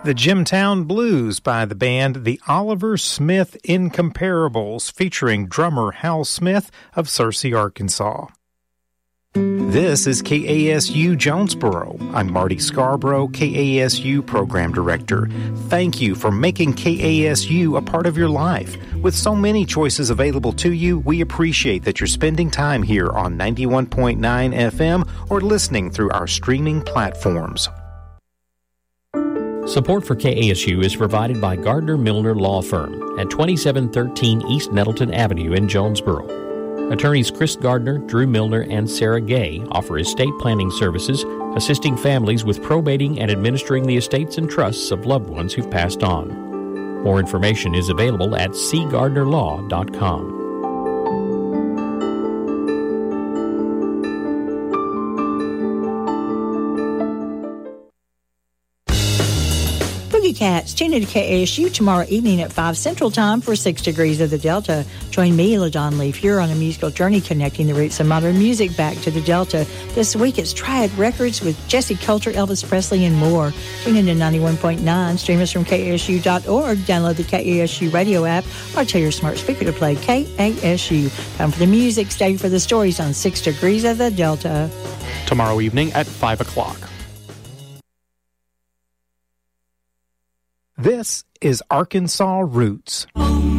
the Jimtown Blues by the band The Oliver Smith Incomparables, featuring drummer Hal Smith of Searcy, Arkansas. This is KASU Jonesboro. I'm Marty Scarborough, KASU Program Director. Thank you for making KASU a part of your life. With so many choices available to you, we appreciate that you're spending time here on 91.9 FM or listening through our streaming platforms. Support for KASU is provided by Gardner Milner Law Firm at 2713 East Nettleton Avenue in Jonesboro. Attorneys Chris Gardner, Drew Milner, and Sarah Gay offer estate planning services, assisting families with probating and administering the estates and trusts of loved ones who've passed on. More information is available at cgardnerlaw.com. Cats, tune in to KASU tomorrow evening at 5 Central Time for 6 Degrees of the Delta. Join me, LaDon Leaf, here on a musical journey connecting the roots of modern music back to the Delta. This week it's Triad Records with Jesse Coulter, Elvis Presley, and more. Tune in to 91.9, stream us from KASU.org, download the KASU radio app, or tell your smart speaker to play KASU. Time for the music, stay for the stories on 6 Degrees of the Delta. Tomorrow evening at 5 o'clock. This is Arkansas Roots.